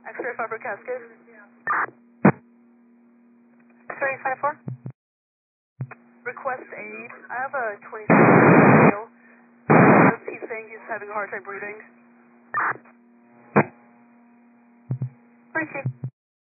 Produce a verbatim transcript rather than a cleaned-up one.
X-ray fiber cascade. X-ray five four. Request aid. I have a twenty-six male. He's saying he's having a hard time breathing. Three, two.